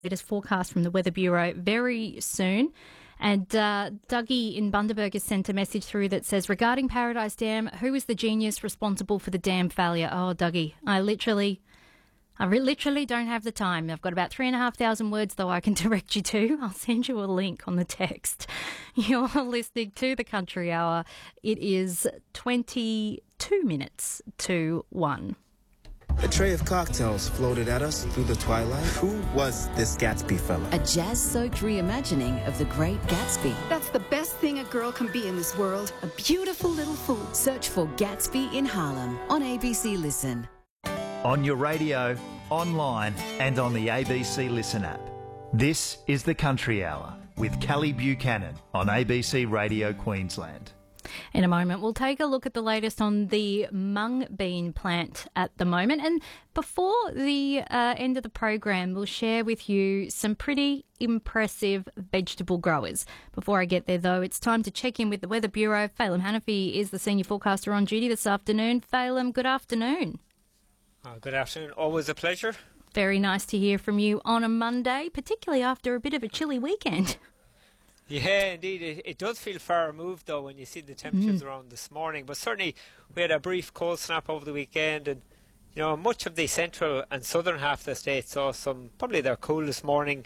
latest forecast from the Weather Bureau very soon. And Dougie in Bundaberg has sent a message through that says, regarding Paradise Dam, who is the genius responsible for the dam failure? Oh, Dougie, I literally don't have the time. I've got about 3,500 words, though, I can direct you to. I'll send you a link on the text. You're listening to The Country Hour. It is 22 minutes to 1. A tray of cocktails floated at us through the twilight. Who was this Gatsby fella? A jazz-soaked reimagining of The Great Gatsby. That's the best thing a girl can be in this world. A beautiful little fool. Search for Gatsby in Harlem on ABC Listen. On your radio, online and on the ABC Listen app. This is The Country Hour with Kelly Buchanan on ABC Radio Queensland. In a moment, we'll take a look at the latest on the mung bean plant at the moment. And before the end of the program, we'll share with you some pretty impressive vegetable growers. Before I get there, though, it's time to check in with the Weather Bureau. Phelim Hanafi is the senior forecaster on duty this afternoon. Phelim, good afternoon. Good afternoon. Always a pleasure. Very nice to hear from you on a Monday, particularly after a bit of a chilly weekend. Yeah, indeed. It does feel far removed, though, when you see the temperatures around this morning. But certainly, we had a brief cold snap over the weekend, and much of the central and southern half of the state saw probably their coolest morning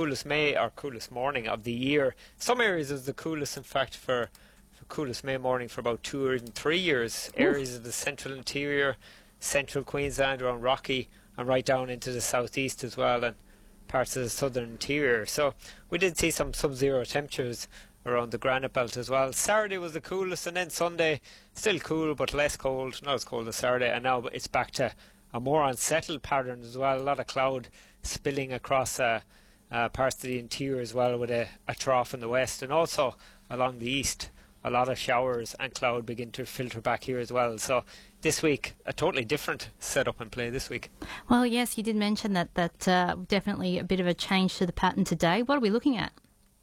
of the year. Some areas is the coolest, in fact, for coolest May morning for about 2 or even 3 years. Areas of the central interior, central Queensland, around Rocky, and right down into the southeast as well, and parts of the southern interior. So we did see some sub-zero temperatures around the granite belt as well. Saturday was the coolest, and then Sunday still cool but less cold, not as cold as Saturday, and now it's back to a more unsettled pattern as well. A lot of cloud spilling across parts of the interior as well, with a trough in the west, and also along the east a lot of showers and cloud begin to filter back here as well. So this week, a totally different setup in play this week. Well, yes, you did mention that definitely a bit of a change to the pattern today. What are we looking at?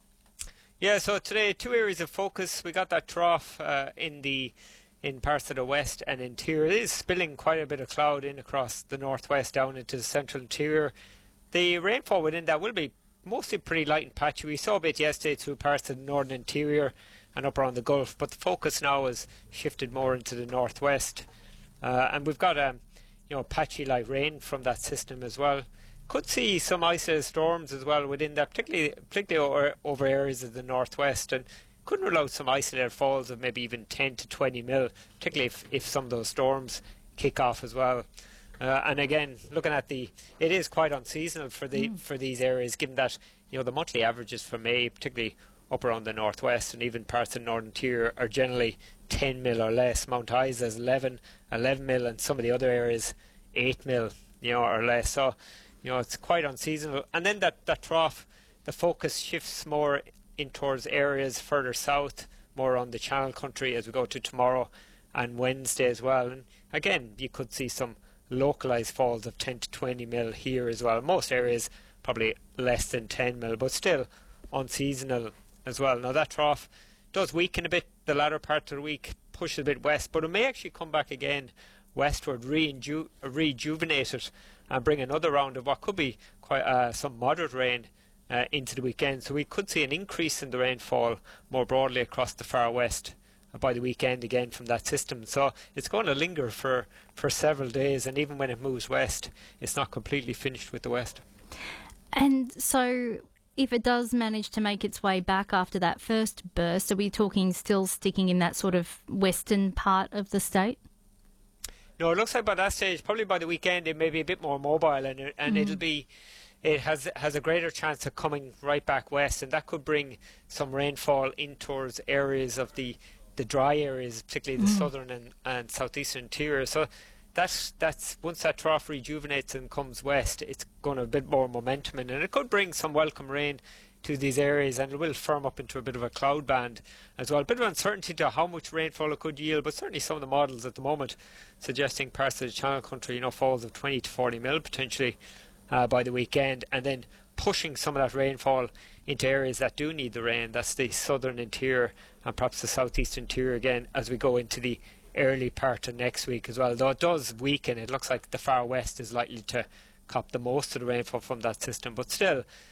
Yeah, so today, 2 areas of focus. We got that trough in parts of the west and interior. It is spilling quite a bit of cloud in across the northwest down into the central interior. The rainfall within that will be mostly pretty light and patchy. We saw a bit yesterday through parts of the northern interior and up around the Gulf, but the focus now has shifted more into the northwest, and we've got patchy light rain from that system as well. Could see some isolated storms as well within that, particularly over areas of the northwest, and couldn't rule out some isolated falls of maybe even 10 to 20 mil, particularly if some of those storms kick off as well. And again, looking at it is quite unseasonal for these areas, given that the monthly averages for May, particularly up around the northwest and even parts of the northern interior, are generally 10 mil or less. Mount Isa is 11 mil, and some of the other areas 8 mil, or less. So, it's quite unseasonal. And then that trough, the focus shifts more in towards areas further south, more on the Channel Country as we go to tomorrow and Wednesday as well. And again, you could see some localised falls of 10 to 20 mil here as well. Most areas probably less than 10 mil, but still unseasonal as well. Now that trough does weaken a bit the latter part of the week, pushes a bit west, but it may actually come back again westward, rejuvenate it, and bring another round of what could be quite some moderate rain into the weekend. So we could see an increase in the rainfall more broadly across the far west by the weekend again from that system. So it's going to linger for several days, and even when it moves west, it's not completely finished with the west. And so if it does manage to make its way back after that first burst, are we talking still sticking in that sort of western part of the state? No, it looks like by that stage, probably by the weekend, it may be a bit more mobile, and it has a greater chance of coming right back west, and that could bring some rainfall in towards areas of the dry areas, particularly the southern and southeastern interior. So that's once that trough rejuvenates and comes west, it's going to have a bit more momentum in, and it could bring some welcome rain to these areas, and it will firm up into a bit of a cloud band as well. A bit of uncertainty to how much rainfall it could yield, but certainly some of the models at the moment suggesting parts of the Channel Country, falls of 20 to 40 mil potentially by the weekend, and then pushing some of that rainfall into areas that do need the rain. That's the southern interior and perhaps the southeast interior again as we go into the early part of next week as well. Though it does weaken, it looks like the far west is likely to cop the most of the rainfall from that system. But still,